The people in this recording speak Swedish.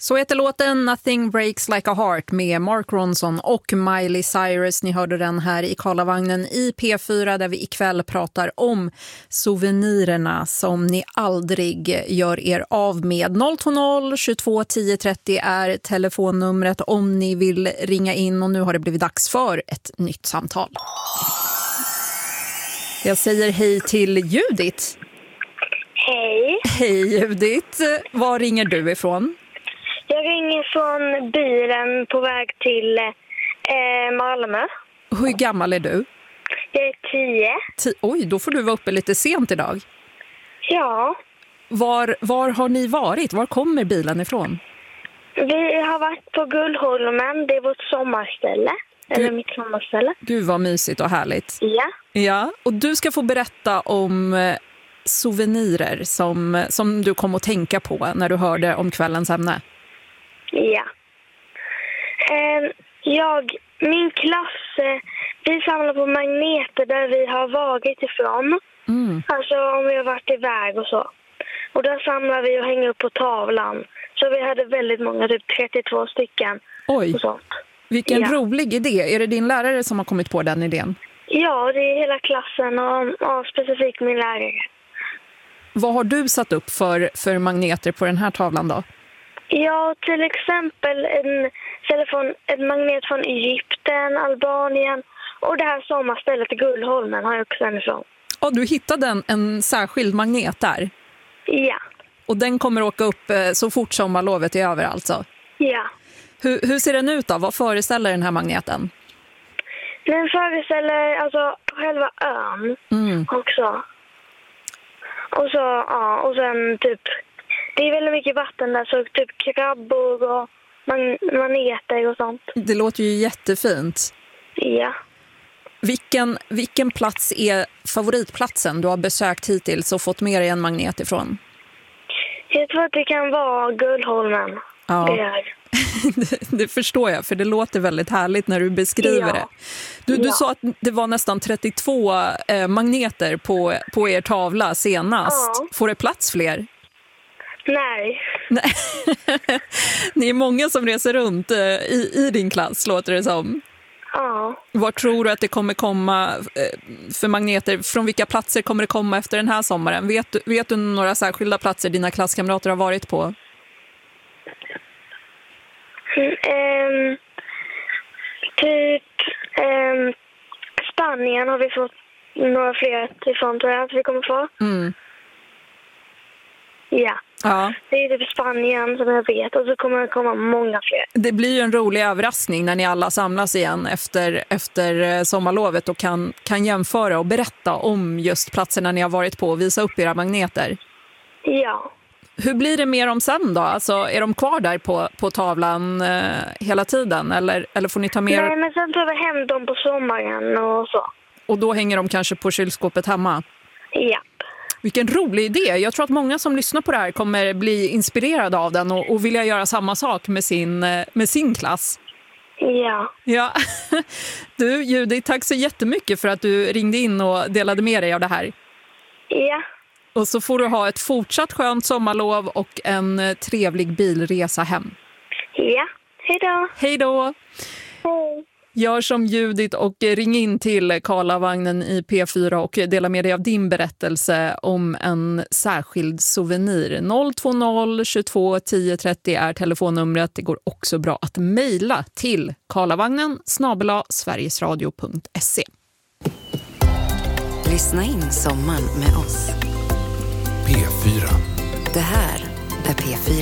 Så heter låten Nothing Breaks Like a Heart med Mark Ronson och Miley Cyrus. Ni hörde den här i Karlavagnen i P4 där vi ikväll pratar om souvenirerna som ni aldrig gör er av med. 020 22 10 30 är telefonnumret om ni vill ringa in och nu har det blivit dags för ett nytt samtal. Jag säger hej till Judith. Hej. Hej Judith. Var ringer du ifrån? Jag ringer från bilen på väg till Malmö. Hur gammal är du? Jag är 10. Oj, då får du vara uppe lite sent idag. Ja. Var har ni varit? Var kommer bilen ifrån? Vi har varit på Gullholmen. Det är vårt sommarställe. Eller mitt sommarställe. Gud vad mysigt och härligt. Ja. Ja, och du ska få berätta om souvenirer som du kom att tänka på när du hörde om kvällens ämne. Ja. Min klass, vi samlar på magneter där vi har varit ifrån. Alltså om vi har varit iväg och så. Och där samlar vi och hänger upp på tavlan. Så vi hade väldigt många, typ 32 stycken. Oj, och sånt. Vilken rolig idé. Är det din lärare som har kommit på den idén? Ja, det är hela klassen och specifikt min lärare. Vad har du satt upp för magneter på den här tavlan då? Ja, till exempel en magnet från Egypten, Albanien och det här sommarstället i Gullholmen har jag också en ifrån. Ja, du hittade en särskild magnet där? Ja. Och den kommer åka upp så fort sommarlovet är över alltså? Ja. Hur ser den ut då? Vad föreställer den här magneten? Den föreställer alltså själva ön också. Och sen typ, det är väldigt mycket vatten där, så typ krabbor och maneter och sånt. Det låter ju jättefint. Ja. Vilken plats är favoritplatsen du har besökt hittills och fått med dig en magnet ifrån? Jag tror att det kan vara Gullholmen. Ja. Det förstår jag, för det låter väldigt härligt när du beskriver det. Du sa att det var nästan 32 magneter på er tavla senast. Ja. Får det plats fler? Nej. Ni är många som reser runt i din klass, låter det som. Ja. Var tror du att det kommer komma för magneter? Från vilka platser kommer det komma efter den här sommaren? Vet du några särskilda platser dina klasskamrater har varit på? Spanien har vi fått några fler ifrån, tror jag att vi kommer få. Ja. Det är typ Spanien som jag vet, och så kommer det komma många fler. Det blir ju en rolig överraskning när ni alla samlas igen efter sommarlovet och kan jämföra och berätta om just platserna ni har varit på och visa upp era magneter. Ja. Hur blir det med dem sen då? Alltså, är de kvar där på tavlan hela tiden? Eller får ni ta med... Nej, men sen tar vi hem dem på sommaren och så. Och då hänger de kanske på kylskåpet hemma? Ja. Vilken rolig idé. Jag tror att många som lyssnar på det här kommer bli inspirerade av den och vilja göra samma sak med sin klass. Ja. Ja. Du, Judith, tack så jättemycket för att du ringde in och delade med dig av det här. Ja. Och så får du ha ett fortsatt skönt sommarlov och en trevlig bilresa hem. Ja, hej då. Hej då. Hej. Gör som Judith och ring in till Karlavagnen i P4 och dela med dig av din berättelse om en särskild souvenir. 020 22 10 30 är telefonnumret. Det går också bra att mejla till karlavagnen@sverigesradio.se. Lyssna in sommaren med oss. P4. Det här är P4.